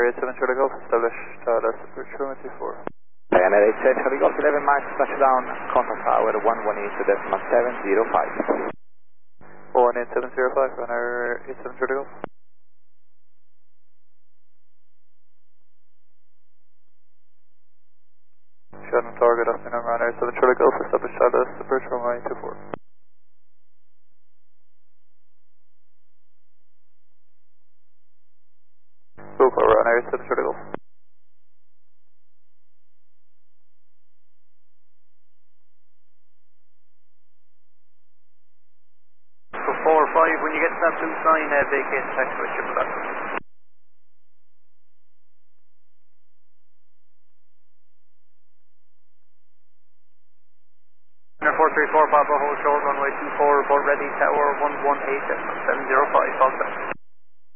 87 Charlie Golf, established approach 124. Ryanair 87 Charlie Golf 11 miles, touchdown, contact tower 118.705. 18705, Ryanair 87 Charlie Golf. Shot on target, afternoon Ryanair 7 Charlie Golf, established approach 11824. GoPro Ryanair 7 Charlie Golf. So 4-5, when you get to that blue sign, vacate the taxiway, ship back. 434 Papa, hold short, runway 24, report ready, tower 118.705, Falcon.